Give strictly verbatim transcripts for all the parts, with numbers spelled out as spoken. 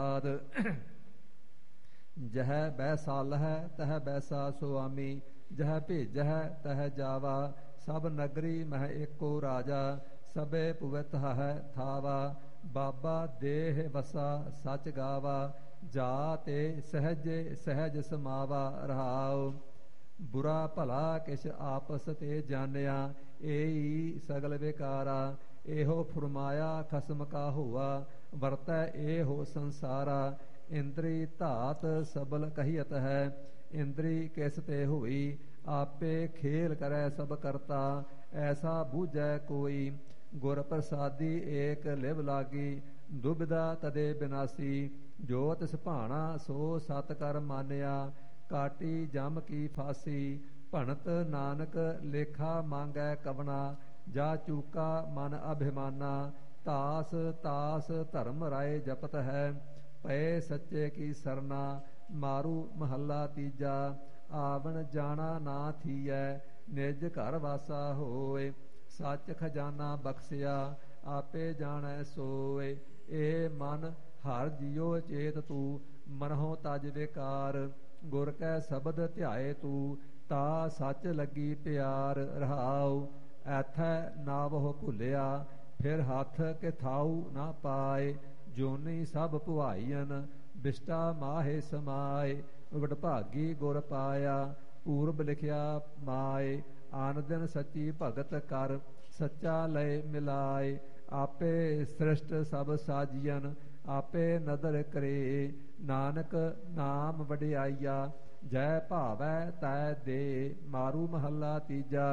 जह बैसाल है तह बैसा सुआमी, जह भेज है तह जावा। सब नगरी मह एको राजा, सबे पुवत है थावा। बाबा देह वसा सच गावा, जाते सहज सहज समावा रहाओ। बुरा भला किश आपस ते जानिया, एई सगल बेकारा। एहो फुरमाया खसम का हुआ, वरतै एहो संसारा। इंद्री धात सबल कहियत है, इंद्री किस ते हुई। आपे खेल करे सब करता, ऐसा बूझै कोई। गुर प्रसादी एक लिव लागी, दुबिधा तदे बिनासी। जो तिस भाणा सो सत कर मानिया, काटी जम की फांसी। भणत नानक लेखा मांगै कवना, जा चूका मन अभिमाना। तास तास धर्म राय जपत है, पए सच्चे की सरना। मारू महला तीजा, आवन जाना ना थीयै। निज घर वासा होए, सच खजाना बख्सिया। आपे जाणै सोए, ए मन हर जियो चेत तू। मनहो तज बेकार, गुर कै शबद ध्याए तू। ता सच लगी प्यार रहाओ, ਐਥੈ ਨਾਵਹੁ ਭੁੱਲਿਆ। ਫਿਰ ਹੱਥ ਕੇ ਥਾਊ ਨਾ ਪਾਏ, ਜੋਨੀ ਸਭ ਭੁਆਈਨ। ਬਿਸ਼ਟਾ ਮਾਹੇ ਸਮਾਏ, ਵਡਭਾਗੀ ਗੁਰ ਪਾਇਆ। ਪੂਰਬ ਲਿਖਿਆ ਮਾਏ, ਆਨ ਦਿਨ ਸੱਚੀ ਭਗਤ ਕਰ। ਸੱਚਾ ਲਏ ਮਿਲਾਏ, ਆਪੇ ਸ੍ਰਿਸ਼ਟ ਸਭ ਸਾਜੀਅਨ। ਆਪੇ ਨਦਰ ਕਰੇ, ਨਾਨਕ ਨਾਮ ਵਡਿਆਈਆ। ਜੈ ਭਾਵੈ ਤੈ ਦੇ, ਮਾਰੂ ਮਹੱਲਾ ਤੀਜਾ।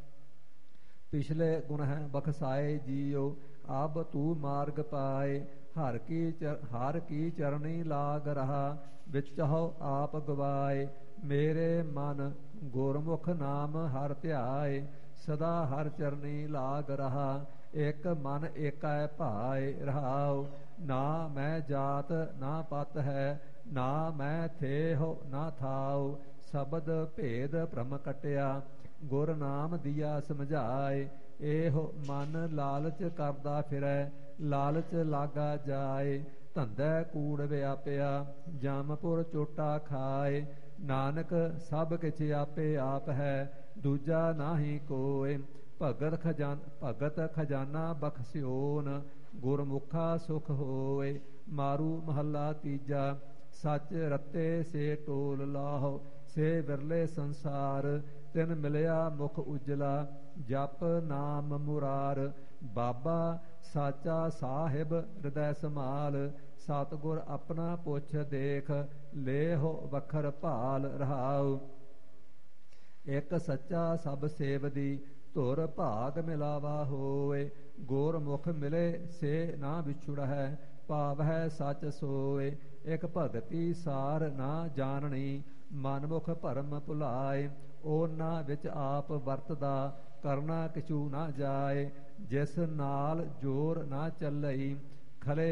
पिछले गुण है बखसाए जियो, अब तू मार्ग पाए। हर की चर, हर की चरणी लाग रहा, विचहो आप गवाए। मेरे मन गुरमुख नाम हर ध्याए, सदा हर चरणी लाग रहा। एक मन एकै भाए रहाओ, ना मैं जात ना पत है। ना मैं थे हो ना थाओ, शबद भेद भ्रम कटिया। गुर नाम दिया समझाए, एहो मन लालच करदा फिरै। लालच लागा जाए, धंधै कूड़ व्यापिया। जामपुर चोटा खाए, नानक सब किछ आपे आप है। दूजा नाही कोय, भगत खजान भगत खजाना बख्सियोन। गुरमुखा सुख होए, मारू महला तीजा। सच रते से टोल लाहो, से विरले संसार। तिन मिलिया मुख उजला, जप नाम मुरार। बाबा साचा साहिब हृदय संभाल, सतगुर अपना पुछ देख। लेहो वखर भाल रहाओ, एक सच्चा सब सेवदी। धुर भाग मिलावा होए, गोर मुख मिले से ना विछुड़ है। भाव है सच सोए, एक भगति सार ना जाननी। मनमुख भरम भुलाए, ਉਹਨਾਂ ਵਿੱਚ ਆਪ ਵਰਤਦਾ। ਕਰਨਾ ਕਿਛੂ ਨਾ ਜਾਏ, ਜਿਸ ਨਾਲ ਜੋਰ ਨਾ ਚੱਲਈ। ਖਲੇ